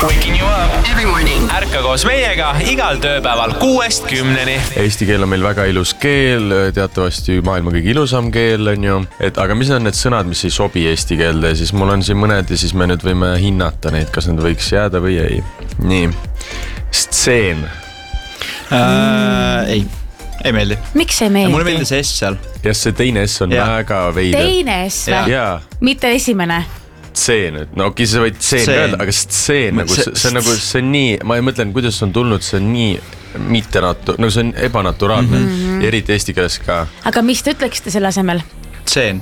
Waking you up every morning. Ärka koos meiega igal tööpäeval 6-10. Eesti keel on meil väga ilus keel, teatavasti maailma kõige ilusam keel on ju. Aga mis on need sõnad, mis ei sobi eesti keelde? Siis mul on siin mõned ja siis me nüüd võime hinnata neid, kas need võiks jääda või ei. Nii, stseen. Ei meeldi. Miks ei meeldi? Mulle meeldi see S seal. Ja see teine S on väga veider. Teine S või? Mitte esimene. Stseen, no okei, sa võid stseen öelda, aga stseen nagu, see on nagu, see on nii, ma mõtlen, kuidas on tulnud, see on nii nagu see on ebaнаturaalne, eriti eesti keeles ka. Aga mis te ütleksite selle asemel? Stseen.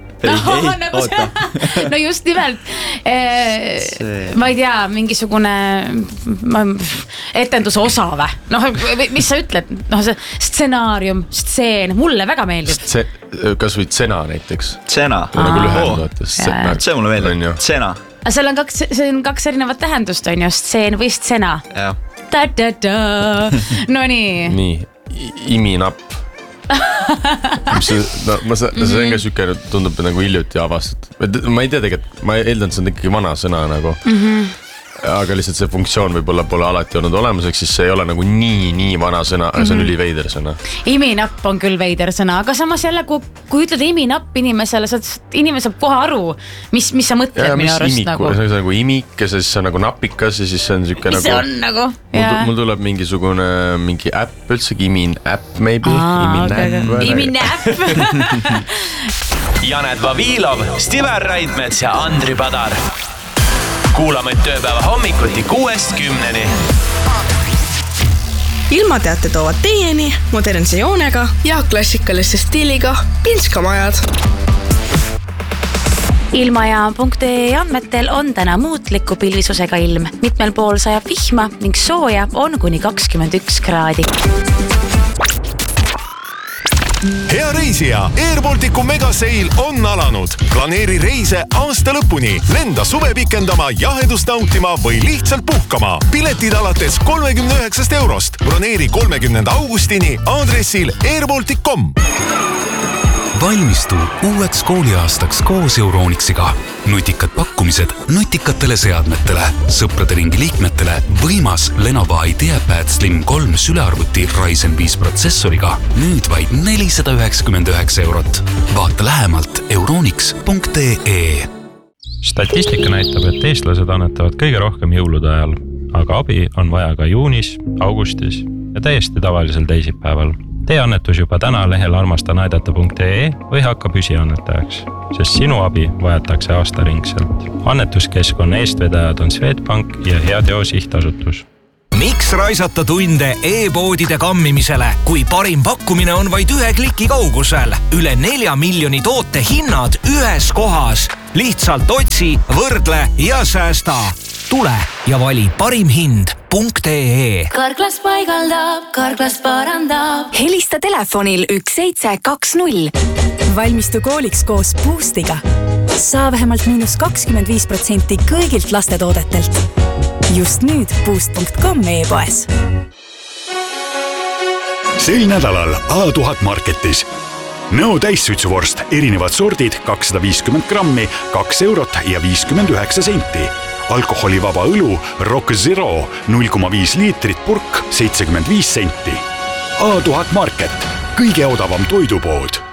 No just nimelt ma ei tea, mingisugune etenduse osa või? No mis sa ütled? No see stsenaarium, stseen, mulle väga meeldib. Kas või tsena näiteks? Tsena. Nagu lühendates. See mulle meeldib. Tsena. Seal on kaks erinevat tähendust, on ju, stseen või stsena. Ta-ta-ta. No nii. Nii, iminapp. See on ka süke, tundub nagu hiljuti avastatud. Ma ei tea tegelikult, ma eeldan, see on ikkagi vana sõna nagu. Aga lihtsalt see funktsioon võib-olla pole alati olnud olemuseks, siis see ei ole nagu nii vana sõna, aga see on üliveider sõna. Iminapp on küll veider sõna, aga samas jälle, kui ütled iminapp inimesele, inimene saab kohe aru, mis sa mõtled minu arust nagu. See on nagu imik ja siis on nagu napikas ja siis on süke nagu. Mis see on nagu? Mul tuleb mingi äpp üldsegi, imin-äpp maybe. Imin-äpp. Janet Vavilov, Stiver Raidmets ja Andri Padar. Kuulame tööpäeva hommikuti 6-10. Ilmateate toovad teieni modernse joonega ja klassikaliste stiiliga Pinskamajad. Ilmaja.ee andmetel on täna muutliku pilvisusega ilm. Mitmel pool sajab vihma ning sooja on kuni 21 kraadi. Hea reisija, Airbalticu megaseil on alanud. Planeeri reise aasta lõpuni, lenda suve pikendama, jahedust nautima või lihtsalt puhkama. Piletid alates 39 €. Broneeri 30. augustini aadressil airbaltic.com. Valmistu uueks kooliaastaks koos Euronixiga. Nutikad pakkumised nutikatele seadmetele, sõprade ringi liikmetele, võimas Lenovo IdeaPad Slim 3 sülearvuti Ryzen 5 protsessoriga. Nüüd vaid 499 €. Vaata lähemalt euronix.ee. Statistika näitab, et eestlased annetavad kõige rohkem jõulude ajal, aga abi on vaja ka juunis, augustis ja täiesti tavalisel teisipäeval. Tee annetus juba täna lehel armastanaidata.ee või hakka püsiannetajaks, sest sinu abi vajatakse aastaringselt. Annetuskeskkonna eestvedajad on Swedbank ja Heateo sihtasutus. Miks raisata tunde e-poodide kammimisele, kui parim pakkumine on vaid 1 kliki kaugusel? Üle 4 miljoni toote hinnad ühes kohas. Lihtsalt otsi, võrdle ja säästa. Tule ja vali parimhind.ee. Karklas paigaldab, Karklas parandab. Helista telefonil 1720. Valmistu kooliks koos Boostiga. Saa vähemalt -25% kõigilt lastetoodetelt. Just nüüd boost.com e-poes. Sel nädalal A1000 Marketis. Nõo täissuitsuvorst, erinevad sordid, 250 grammi, 2 € ja 59 senti. Alkoholivaba õlu Rock Zero 0,5 liitrit purk 75 senti. A1000 Market, kõige odavam toidupood.